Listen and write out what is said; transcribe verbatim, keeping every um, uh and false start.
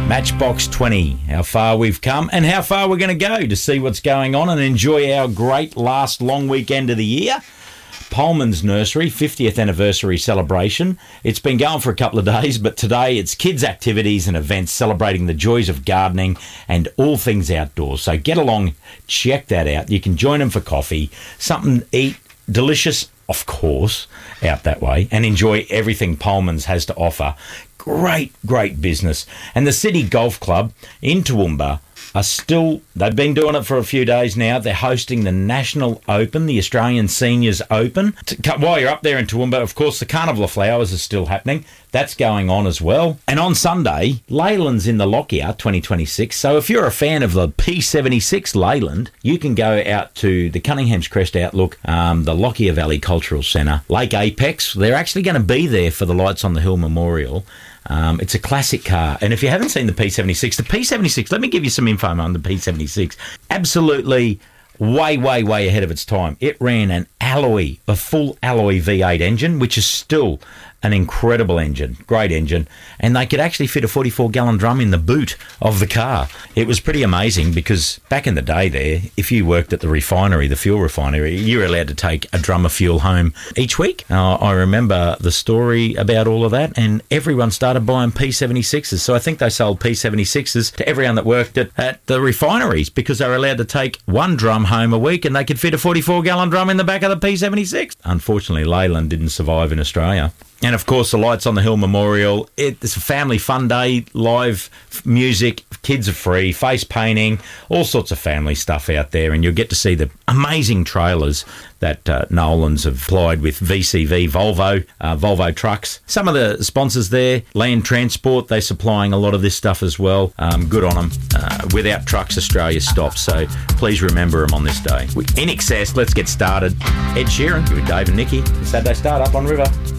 Matchbox twenty, how far we've come and how far we're going to go to see what's going on and enjoy our great last long weekend of the year. Polman's Nursery, fiftieth anniversary celebration. It's been going for a couple of days, but today it's kids' activities and events celebrating the joys of gardening and all things outdoors. So get along, check that out. You can join them for coffee, something to eat, delicious, of course, out that way, and enjoy everything Polman's has to offer. Great, great business. And the City Golf Club in Toowoomba are still, they've been doing it for a few days now. They're hosting the National Open, the Australian Seniors Open. While you're up there in Toowoomba, of course, the Carnival of Flowers is still happening. That's going on as well. And on Sunday, Leyland's in the Lockyer twenty twenty-six. So if you're a fan of the P seventy-six Leyland, you can go out to the Cunningham's Crest Outlook, um, the Lockyer Valley Cultural Centre, Lake Apex. They're actually going to be there for the Lights on the Hill Memorial. Um, it's a classic car. And if you haven't seen the P seventy-six, the P seventy-six, let me give you some info on the P seventy-six. Absolutely way, way, way ahead of its time. It ran an alloy, a full alloy V eight engine, which is still an incredible engine, great engine, and they could actually fit a forty-four gallon drum in the boot of the car. It was pretty amazing because back in the day there, if you worked at the refinery, the fuel refinery, you were allowed to take a drum of fuel home each week. Uh, I remember the story about all of that, and everyone started buying P seventy-sixes, so I think they sold P seventy-sixes to everyone that worked at, at the refineries because they were allowed to take one drum home a week and they could fit a forty-four gallon drum in the back of the P seventy-six. Unfortunately, Leyland didn't survive in Australia. And, of course, the Lights on the Hill Memorial. It's a family fun day, live music, kids are free, face painting, all sorts of family stuff out there. And you'll get to see the amazing trailers that uh, Nolan's have applied with V C V, Volvo, uh, Volvo trucks. Some of the sponsors there, Land Transport, they're supplying a lot of this stuff as well. Um, good on them. Uh, Without Trucks Australia stops, so please remember them on this day. In excess, let's get started. Ed Sheeran with Dave and Nikki, Saturday Start up on River.